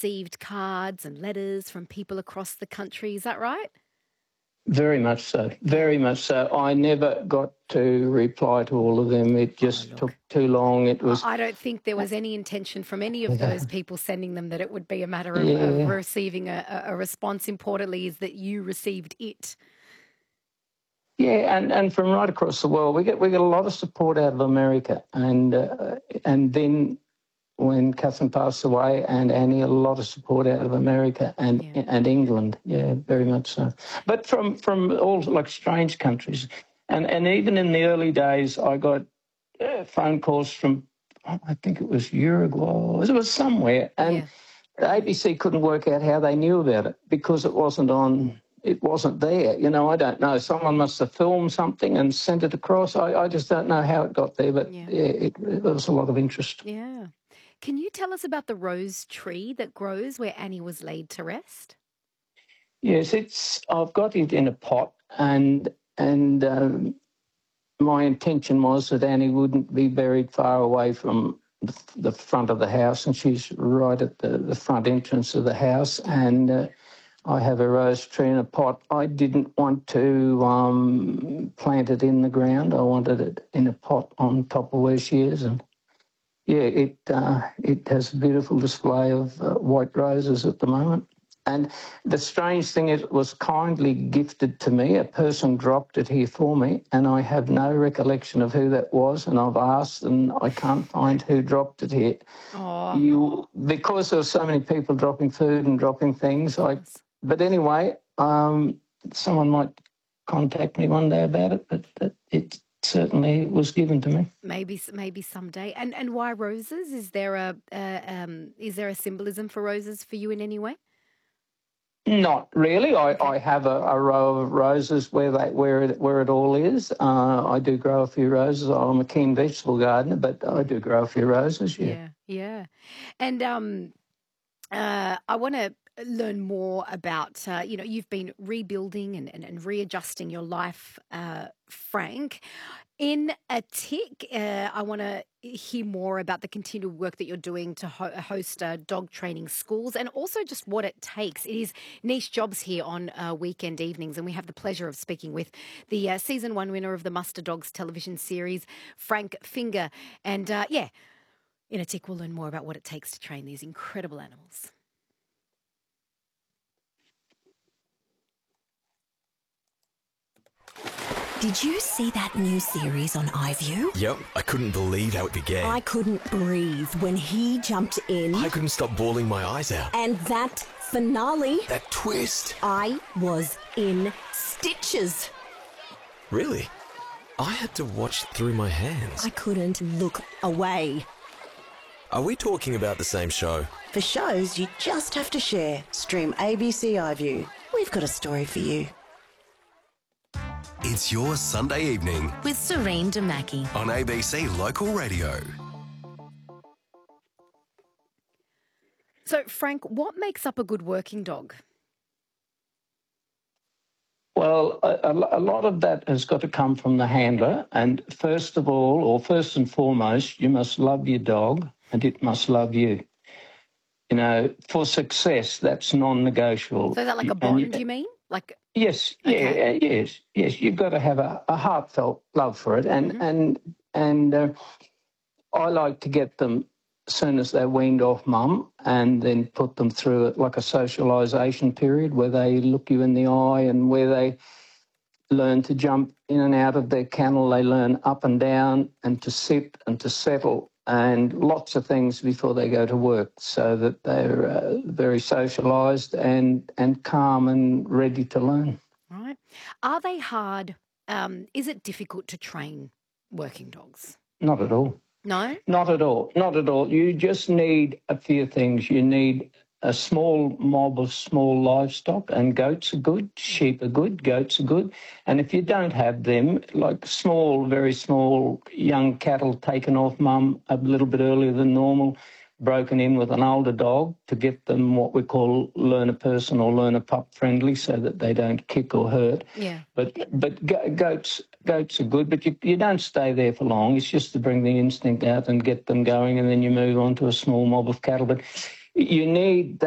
received cards and letters from people across the country. Is that right? Very much so. Very much so. I never got to reply to all of them. It just took too long. It was. I don't think there was any intention from any of those people sending them that it would be a matter of receiving a response. Importantly, is that you received it. Yeah, and from right across the world, we get a lot of support out of America, and then when Catherine passed away, and Annie, a lot of support out of America and England, very much so. But from all like strange countries, and even in the early days, I got phone calls from, I think it was Uruguay, it was somewhere, and the ABC couldn't work out how they knew about it because it wasn't on. It wasn't there. You know, I don't know. Someone must have filmed something and sent it across. I just don't know how it got there, but there was a lot of interest. Yeah. Can you tell us about the rose tree that grows where Annie was laid to rest? Yes, I've got it in a pot, and my intention was that Annie wouldn't be buried far away from the front of the house, and she's right at the front entrance of the house, and I have a rose tree in a pot. I didn't want to plant it in the ground. I wanted it in a pot on top of where she is. And, it has a beautiful display of white roses at the moment. And the strange thing is it was kindly gifted to me. A person dropped it here for me, and I have no recollection of who that was, and I've asked, and I can't find who dropped it here. Because there were so many people dropping food and dropping things, But anyway, someone might contact me one day about it, but it certainly was given to me. Maybe someday. And why roses? Is there a symbolism for roses for you in any way? Not really. I have a row of roses where it all is. I do grow a few roses. I'm a keen vegetable gardener, but I do grow a few roses. Yeah. And I want to learn more about, you've been rebuilding and readjusting your life, Frank. In a tick, I want to hear more about the continued work that you're doing to host dog training schools and also just what it takes. It is Niche Jobs here on weekend evenings, and we have the pleasure of speaking with the Season 1 winner of the Muster Dogs television series, Frank Finger. And, in a tick, we'll learn more about what it takes to train these incredible animals. Did you see that new series on iView? Yep, I couldn't believe how it began. I couldn't breathe when he jumped in. I couldn't stop bawling my eyes out. And that finale. That twist. I was in stitches. Really? I had to watch through my hands. I couldn't look away. Are we talking about the same show? For shows you just have to share. Stream ABC iView. We've got a story for you. It's your Sunday evening with Serene Damaki on ABC Local Radio. So, Frank, what makes up a good working dog? Well, a lot of that has got to come from the handler. And first of all, or first and foremost, you must love your dog and it must love you. You know, for success, that's non-negotiable. So is that like a bond, do you mean? Like... Yes, yes. You've got to have a heartfelt love for it, and I like to get them as soon as they're weaned off mum, and then put them through it like a socialisation period where they look you in the eye and where they learn to jump in and out of their kennel. They learn up and down and to sit and to settle and lots of things before they go to work, so that they're very socialised and calm and ready to learn. Right. Are they hard? Is it difficult to train working dogs? Not at all. No? Not at all. Not at all. You just need a few things. You need a small mob of small livestock, and goats are good, sheep are good, goats are good. And if you don't have them, like small, very small young cattle taken off mum a little bit earlier than normal, broken in with an older dog to get them what we call learner person or learner pup friendly, so that they don't kick or hurt. Yeah. But goats are good, but you don't stay there for long. It's just to bring the instinct out and get them going, and then you move on to a small mob of cattle. But you need